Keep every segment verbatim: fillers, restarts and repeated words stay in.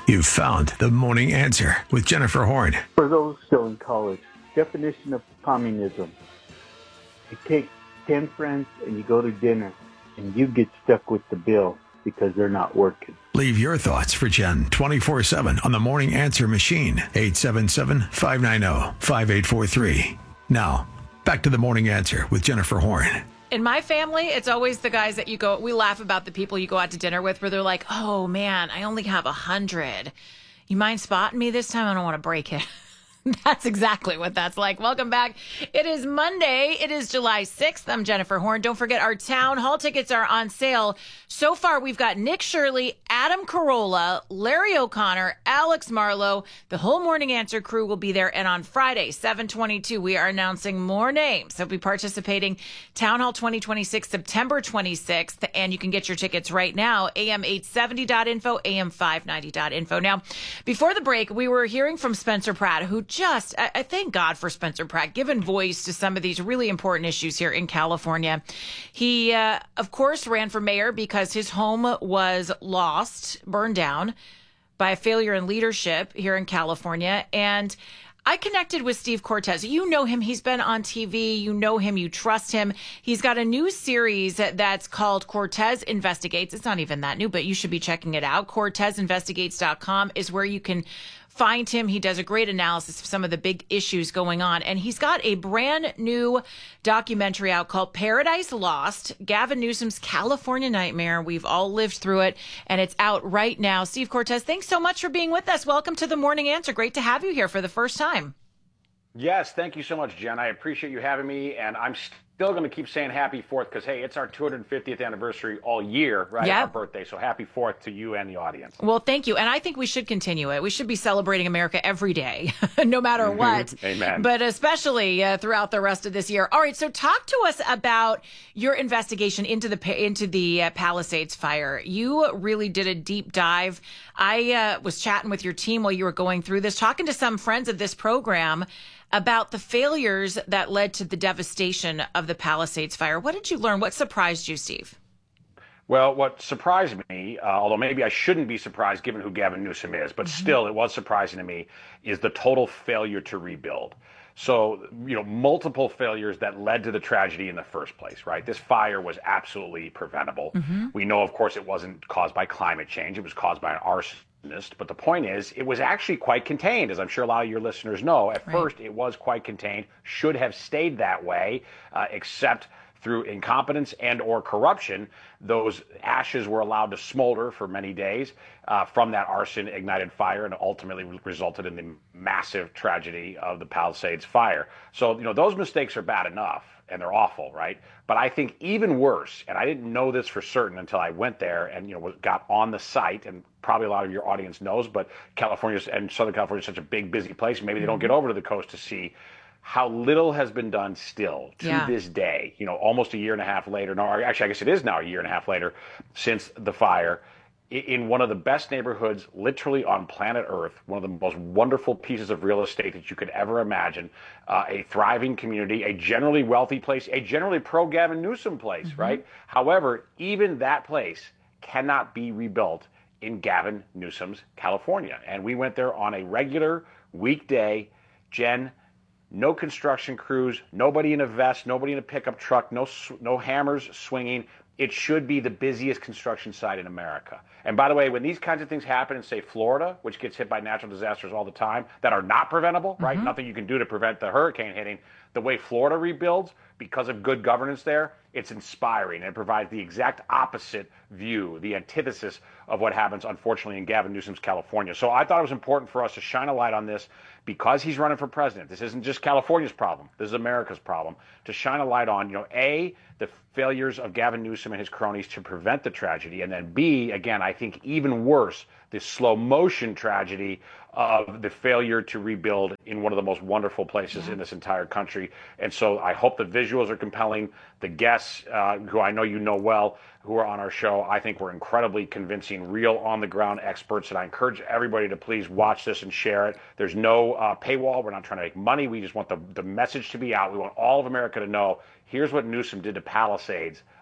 You've found the morning answer with Jennifer Horn. For those still in college, definition of communism. You take ten friends and you go to dinner and you get stuck with the bill because they're not working. Leave your thoughts for Jen twenty-four seven on the morning answer machine. eight seven seven, five nine zero, five eight four three. Now, back to the morning answer with Jennifer Horn. In my family, it's always the guys that you go, we laugh about the people you go out to dinner with where they're like, oh man, I only have a hundred. You mind spotting me this time? I don't want to break it. That's exactly what that's like. Welcome back. It is Monday. It is July sixth. I'm Jennifer Horn. Don't forget our town hall tickets are on sale. So far, we've got Nick Shirley, Adam Carolla, Larry O'Connor, Alex Marlowe. The whole Morning Answer crew will be there. And on Friday, seven twenty-two, we are announcing more names. So be participating Town Hall twenty twenty-six, September twenty-sixth. And you can get your tickets right now. A M eight seventy dot info, A M five ninety dot info. Now, before the break, we were hearing from Spencer Pratt, who just, I, I thank God for Spencer Pratt, giving voice to some of these really important issues here in California. He, uh, of course, ran for mayor because his home was lost, burned down by a failure in leadership here in California. And I connected with Steve Cortes. You know him. He's been on T V. You know him. You trust him. He's got a new series that's called Cortes Investigates. It's not even that new, but you should be checking it out. Cortes Investigates dot com is where you can find him. He does a great analysis of some of the big issues going on. And he's got a brand new documentary out called Paradise Lost, Gavin Newsom's California Nightmare. We've all lived through it, and it's out right now. Steve Cortes, thanks so much for being with us. Welcome to the Morning Answer. Great to have you here for the first time. Yes, thank you so much, Jen. I appreciate you having me, and I'm still going to keep saying happy fourth because, hey, it's our two hundred fiftieth anniversary all year, right? Yep. Our birthday, so happy fourth to you and the audience. Well, thank you, and I think we should continue it. We should be celebrating America every day, no matter what. Amen. But especially uh, throughout the rest of this year. All right, so talk to us about your investigation into the into the uh, Palisades fire. You really did a deep dive. I uh, was chatting with your team while you were going through this, talking to some friends of this program about the failures that led to the devastation of the Palisades fire. What did you learn? What surprised you, Steve? Well, what surprised me, uh, although maybe I shouldn't be surprised given who Gavin Newsom is, but mm-hmm. still it was surprising to me, is the total failure to rebuild. So, you know, multiple failures that led to the tragedy in the first place, right? This fire was absolutely preventable. Mm-hmm. We know, of course, it wasn't caused by climate change. It was caused by an arson. But the point is, it was actually quite contained, as I'm sure a lot of your listeners know. At right. first, it was quite contained, should have stayed that way, uh, except through incompetence and or corruption. Those ashes were allowed to smolder for many days uh, from that arson-ignited fire, and ultimately resulted in the massive tragedy of the Palisades fire. So, you know, those mistakes are bad enough, and they're awful, right? But I think even worse, and I didn't know this for certain until I went there and, you know, got on the site, and probably a lot of your audience knows, but California and Southern California is such a big, busy place. Maybe they don't get over to the coast to see how little has been done still to yeah. this day, you know, almost a year and a half later. No, actually, I guess it is now a year and a half later since the fire, in one of the best neighborhoods literally on planet Earth, one of the most wonderful pieces of real estate that you could ever imagine, uh, a thriving community, a generally wealthy place, a generally pro-Gavin Newsom place, mm-hmm. right? However, even that place cannot be rebuilt in Gavin Newsom's California. And we went there on a regular weekday. Jen, no construction crews, nobody in a vest, nobody in a pickup truck, no no hammers swinging. It should be the busiest construction site in America. And by the way, when these kinds of things happen in, say, Florida, which gets hit by natural disasters all the time, that are not preventable, mm-hmm. right? Nothing you can do to prevent the hurricane hitting. The way Florida rebuilds, because of good governance there, it's inspiring. And it provides the exact opposite view, the antithesis of what happens, unfortunately, in Gavin Newsom's California. So I thought it was important for us to shine a light on this because he's running for president. This isn't just California's problem. This is America's problem. To shine a light on, you know, A, the failures of Gavin Newsom and his cronies to prevent the tragedy, and then B, again, I think even worse, the slow motion tragedy of the failure to rebuild in one of the most wonderful places yeah. in this entire country. And so I hope the visuals are compelling. The guests, uh, who I know you know well, who are on our show, I think we're incredibly convincing, real on-the-ground experts. And I encourage everybody to please watch this and share it. There's no uh, paywall. We're not trying to make money. We just want the, the message to be out. We want all of America to know, here's what Newsom did to Palisades.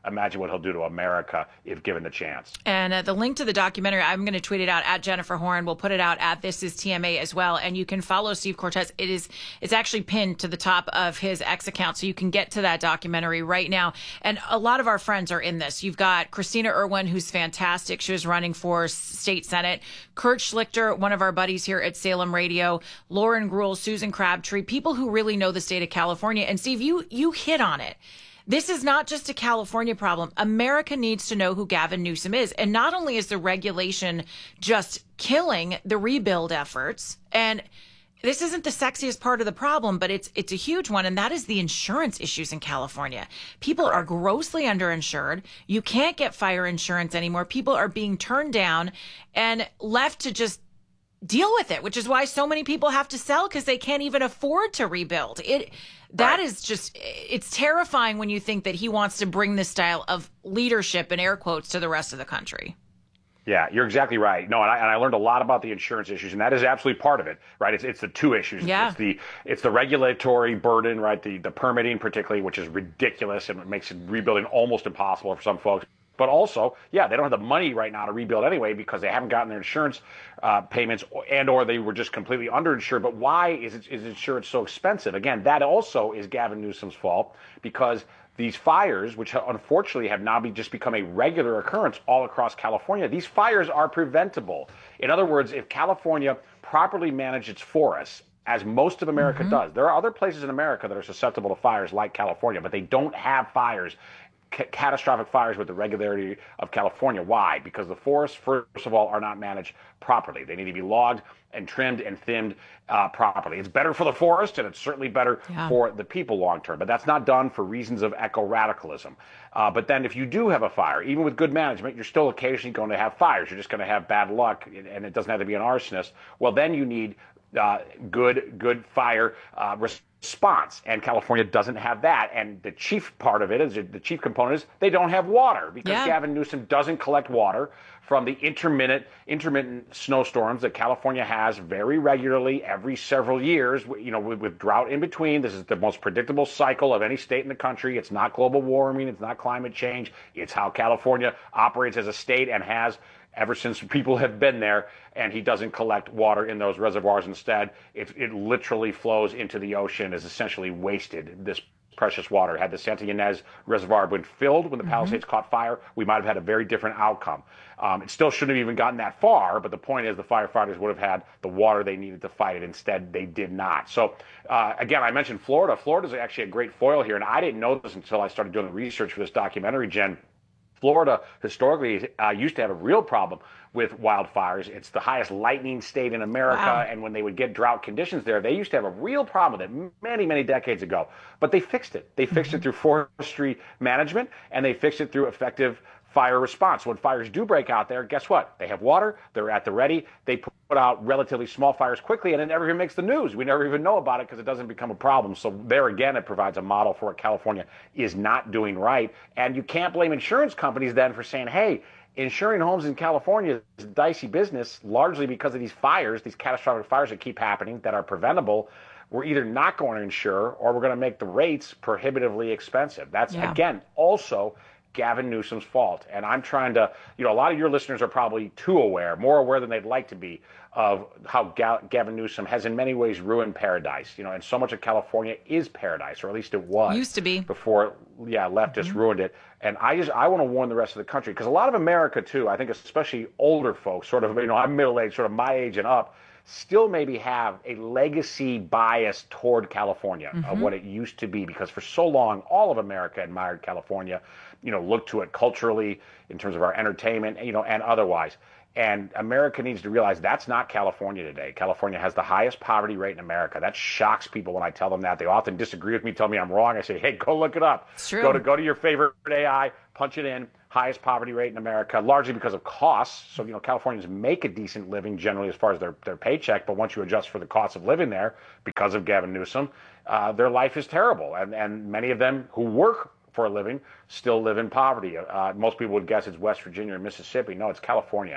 imagine what he'll do to America if given the chance. And uh, the link to the documentary, I'm going to tweet it out at Jennifer Horn. We'll put it out at This Is T M A as well. And you can follow Steve Cortes. It is, it's actually pinned to the top of his X account. So you can get to that documentary right now. And a lot of our friends are in this. You've got Christina Irwin, who's fantastic. She was running for state Senate. Kurt Schlichter, one of our buddies here at Salem Radio. Lauren Gruhl, Susan Crabtree, people who really know the state of California. And Steve, you, you hit on it. This is not just a California problem. America needs to know who Gavin Newsom is. And not only is the regulation just killing the rebuild efforts, and this isn't the sexiest part of the problem, but it's it's a huge one, and that is the insurance issues in California. People are grossly underinsured. You can't get fire insurance anymore. People are being turned down and left to just deal with it, which is why so many people have to sell because they can't even afford to rebuild. It that right. is just, it's terrifying when you think that he wants to bring this style of leadership, in air quotes, to the rest of the country. Yeah, you're exactly right. No, and I, and I learned a lot about the insurance issues, and that is absolutely part of it, right? It's it's the two issues. Yeah. It's the it's the regulatory burden, right? The the permitting, particularly, which is ridiculous and it makes rebuilding almost impossible for some folks. But also, yeah, they don't have the money right now to rebuild anyway because they haven't gotten their insurance uh, payments and or they were just completely underinsured. But why is, it, is insurance so expensive? Again, that also is Gavin Newsom's fault because these fires, which unfortunately have now be, just become a regular occurrence all across California, these fires are preventable. In other words, if California properly managed its forests, as most of America mm-hmm. does, there are other places in America that are susceptible to fires like California, but they don't have fires. Catastrophic fires with the regularity of California. Why? Because the forests, first of all, are not managed properly. They need to be logged and trimmed and thinned uh, properly. It's better for the forest, and it's certainly better yeah. for the people long term. But that's not done for reasons of eco-radicalism. Uh, but then if you do have a fire, even with good management, you're still occasionally going to have fires. You're just going to have bad luck, and it doesn't have to be an arsonist. Well, then you need uh, good, good fire uh, response. response, and California doesn't have that. And the chief part of it is the chief component is they don't have water because yeah. Gavin Newsom doesn't collect water from the intermittent intermittent snowstorms that California has very regularly every several years, you know, with, with drought in between. This is the most predictable cycle of any state in the country. It's not global warming, it's not climate change, it's how California operates as a state and has ever since people have been there, and he doesn't collect water in those reservoirs. Instead, it, it literally flows into the ocean, is essentially wasted, this precious water. Had the Santa Ynez Reservoir been filled when the mm-hmm. Palisades caught fire, we might have had a very different outcome. Um, it still shouldn't have even gotten that far, but the point is the firefighters would have had the water they needed to fight it. Instead, they did not. So, uh, again, I mentioned Florida. Florida is actually a great foil here, and I didn't know this until I started doing the research for this documentary, Jen. Florida historically uh, used to have a real problem with wildfires. It's the highest lightning state in America, wow. and when they would get drought conditions there, they used to have a real problem with it many, many decades ago. But they fixed it. They fixed mm-hmm. it through forestry management, and they fixed it through effective fire response. When fires do break out there, guess what? They have water. They're at the ready. They put out relatively small fires quickly, and it never even makes the news. We never even know about it because it doesn't become a problem. So there again, it provides a model for what California is not doing right. And you can't blame insurance companies then for saying, hey, insuring homes in California is a dicey business, largely because of these fires, these catastrophic fires that keep happening that are preventable. We're either not going to insure or we're going to make the rates prohibitively expensive. That's, yeah. again, also Gavin Newsom's fault. And I'm trying to, you know, a lot of your listeners are probably too aware, more aware than they'd like to be, of how Ga- Gavin Newsom has in many ways ruined paradise. You know, and so much of California is paradise, or at least it was. Used to be. Before, yeah, leftists mm-hmm. ruined it. And I just, I want to warn the rest of the country, because a lot of America, too, I think especially older folks, sort of, you know, I'm middle-aged, sort of my age and up, still maybe have a legacy bias toward California mm-hmm. of what it used to be, because for so long, all of America admired California, you know, looked to it culturally in terms of our entertainment, you know, and otherwise. And America needs to realize that's not California today. California has the highest poverty rate in America. That shocks people when I tell them that. They often disagree with me, tell me I'm wrong. I say, hey, go look it up. It's true. Go to go to your favorite A I, punch it in. Highest poverty rate in America, largely because of costs. So, you know, Californians make a decent living generally as far as their, their paycheck, but once you adjust for the cost of living there because of Gavin Newsom, uh, their life is terrible. And, and many of them who work for a living still live in poverty. Uh, most people would guess it's West Virginia or Mississippi. No, it's California.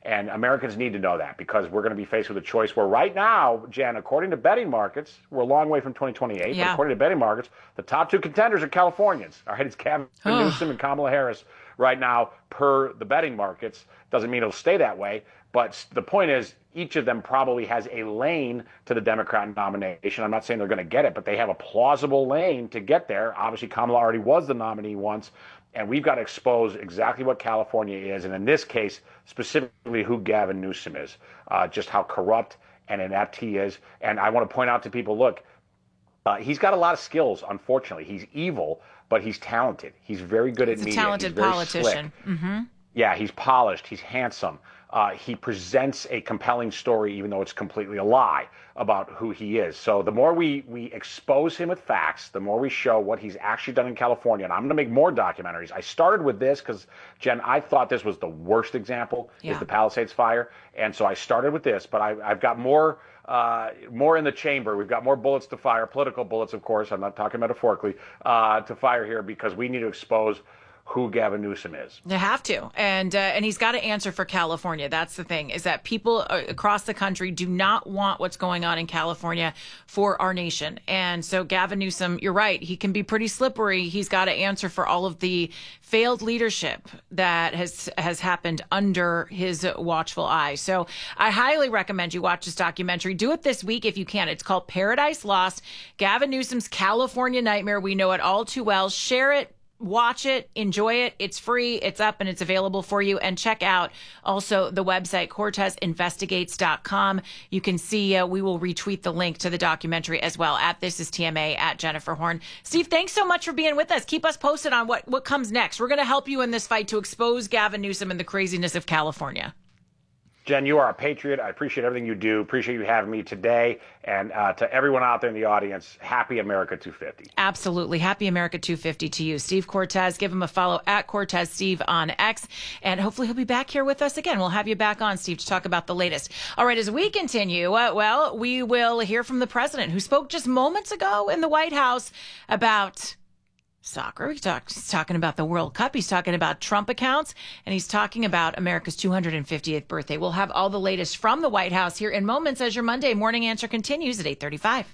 And Americans need to know that, because we're going to be faced with a choice where right now, Jen, according to betting markets, we're a long way from twenty twenty-eight, Yeah. but according to betting markets, the top two contenders are Californians. All right, it's Gavin Newsom and Kamala Harris right now per the betting markets. Doesn't mean it'll stay that way, but the point is each of them probably has a lane to the Democrat nomination. I'm not saying they're going to get it, but they have a plausible lane to get there. Obviously, Kamala already was the nominee once. And we've got to expose exactly what California is, and in this case, specifically who Gavin Newsom is, uh, just how corrupt and inept he is. And I want to point out to people, look, uh, he's got a lot of skills, unfortunately. He's evil, but he's talented. He's very good He's at a media. talented he's very politician. Slick. Mm-hmm. Yeah, he's polished. He's handsome. Uh, he presents a compelling story, even though it's completely a lie about who he is. So the more we, we expose him with facts, the more we show what he's actually done in California. And I'm going to make more documentaries. I started with this because, Jen, I thought this was the worst example, yeah. is the Palisades fire. And so I started with this, but I, I've got more uh, more in the chamber. We've got more bullets to fire, political bullets, of course. I'm not talking metaphorically, uh, to fire here, because we need to expose who Gavin Newsom is. They have to. And uh, and he's got to answer for California. That's the thing, is that people uh, across the country do not want what's going on in California for our nation. And so Gavin Newsom, you're right, he can be pretty slippery. He's got to answer for all of the failed leadership that has has happened under his watchful eye. So I highly recommend you watch this documentary. Do it this week if you can. It's called Paradise Lost, Gavin Newsom's California Nightmare. We know it all too well. Share it. Watch it, enjoy it. It's free, it's up, and it's available for you. And check out also the website, Cortez Investigates dot com. You can see, uh, we will retweet the link to the documentary as well at This Is T M A, at Jennifer Horn. Steve, thanks so much for being with us. Keep us posted on what, what comes next. We're going to help you in this fight to expose Gavin Newsom and the craziness of California. Jen, you are a patriot. I appreciate everything you do. Appreciate you having me today. And uh, to everyone out there in the audience, happy America two fifty. Absolutely. Happy America two fifty to you. Steve Cortez, give him a follow at Cortez Steve on X. And hopefully he'll be back here with us again. We'll have you back on, Steve, to talk about the latest. All right, as we continue, uh, well, we will hear from the president, who spoke just moments ago in the White House about soccer. He talk, he's talking about the World Cup. He's talking about Trump accounts, and he's talking about America's two hundred fiftieth birthday. We'll have all the latest from the White House here in moments as your Monday Morning Answer continues at eight thirty-five.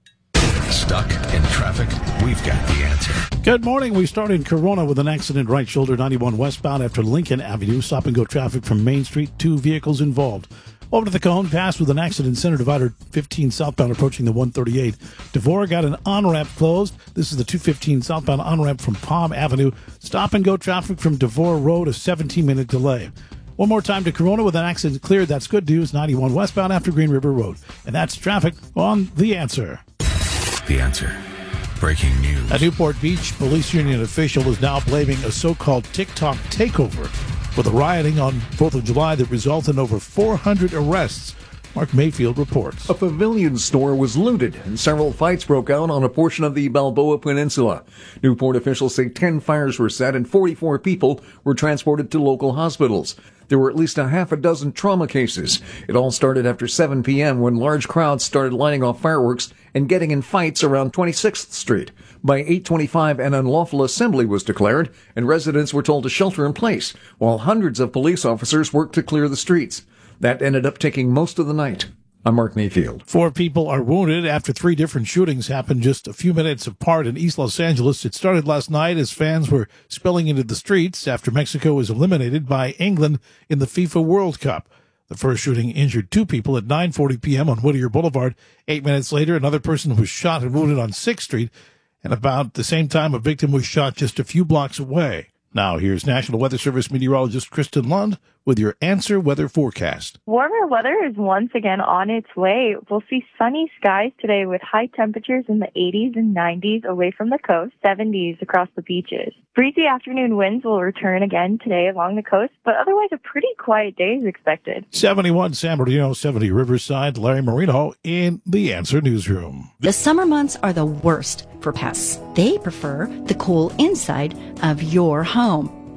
Stuck in traffic? We've got the answer. Good morning. We start in Corona with an accident right shoulder ninety-one westbound after Lincoln Avenue. Stop and go traffic from Main Street. Two vehicles involved. Over to the cone, pass with an accident, center divider fifteen southbound approaching the one thirty-eight. Devore got an on-ramp closed. This is the two fifteen southbound on-ramp from Palm Avenue. Stop and go traffic from Devore Road, a seventeen-minute delay. One more time to Corona with an accident cleared. That's good news, ninety-one westbound after Green River Road. And that's traffic on The Answer. The Answer. Breaking news. A Newport Beach police union official is now blaming a so-called TikTok takeover for the rioting on fourth of July that resulted in over four hundred arrests. Mark Mayfield reports. A pavilion store was looted and several fights broke out on a portion of the Balboa Peninsula. Newport officials say ten fires were set and forty-four people were transported to local hospitals. There were at least a half a dozen trauma cases. It all started after seven p.m. when large crowds started lighting off fireworks and getting in fights around twenty-sixth Street. By eight twenty-five, an unlawful assembly was declared, and residents were told to shelter in place, while hundreds of police officers worked to clear the streets. That ended up taking most of the night. I'm Mark Mayfield. Four people are wounded after three different shootings happened just a few minutes apart in East Los Angeles. It started last night as fans were spilling into the streets after Mexico was eliminated by England in the FIFA World Cup. The first shooting injured two people at nine forty p.m. on Whittier Boulevard. Eight minutes later, another person was shot and wounded on sixth Street. And about the same time, a victim was shot just a few blocks away. Now, here's National Weather Service meteorologist Kristen Lund with your Answer Weather forecast. Warmer weather is once again on its way. We'll see sunny skies today with high temperatures in the eighties and nineties away from the coast, seventies across the beaches. Breezy afternoon winds will return again today along the coast, but otherwise a pretty quiet day is expected. seventy-one San Bernardino, seventy Riverside. Larry Marino in the Answer Newsroom. The summer months are the worst for pests. They prefer the cool inside of your home.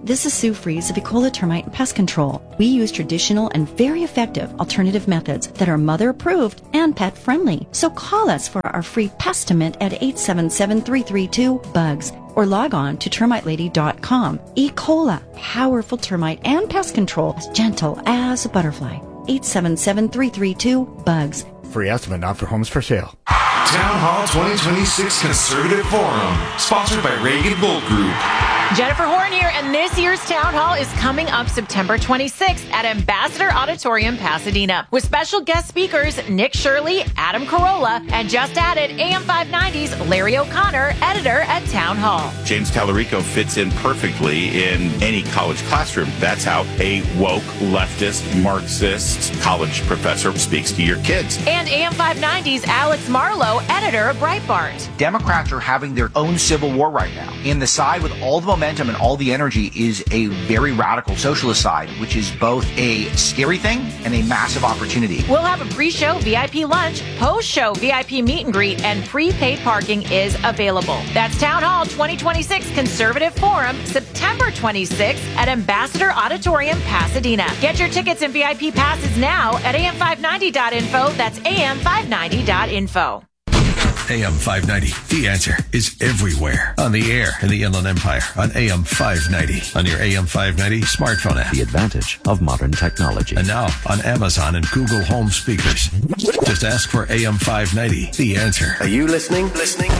This is Sue Fries of Ecola Termite and Pest Control. We use traditional and very effective alternative methods that are mother approved and pet friendly. So call us for our free Pestimint at eight seven seven, three three two, BUGS or log on to termite lady dot com. Ecola, powerful termite and pest control, as gentle as a butterfly. eight seven seven, three three two, BUGS. Free estimate not for homes for sale. Town Hall twenty twenty-six Conservative Forum, sponsored by Reagan Gold Group. Jennifer Horn here, and this year's Town Hall is coming up September twenty-sixth at Ambassador Auditorium, Pasadena, with special guest speakers Nick Shirley, Adam Carolla, and just added A M five ninety's Larry O'Connor, editor at Town Hall. James Tallarico fits in perfectly in any college classroom. That's how a woke, leftist, Marxist college professor speaks to your kids. And A M five ninety's Alex Marlowe, editor of Breitbart. Democrats are having their own civil war right now. In the side with all the momentum and all the energy is a very radical socialist side, which is both a scary thing and a massive opportunity. We'll have a pre-show V I P lunch, post-show V I P meet and greet, and prepaid parking is available. That's Town Hall twenty twenty-six Conservative Forum, September twenty-sixth at Ambassador Auditorium, Pasadena. Get your tickets and V I P passes now at A M five ninety dot info. That's A M five ninety dot info. A M five ninety, The Answer, is everywhere. On the air in the Inland Empire, on A M five ninety, on your A M five ninety smartphone app. The advantage of modern technology. And now on Amazon and Google Home speakers. Just ask for A M five ninety, The Answer. Are you listening? Listening?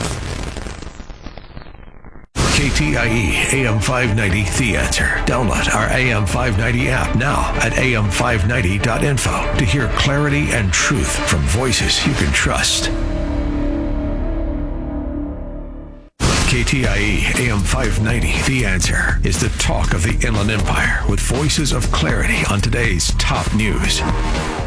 K T I E A M five ninety, The Answer. Download our A M five ninety app now at A M five ninety dot info to hear clarity and truth from voices you can trust. K T I E A M five ninety, The Answer, is the talk of the Inland Empire with voices of clarity on today's top news.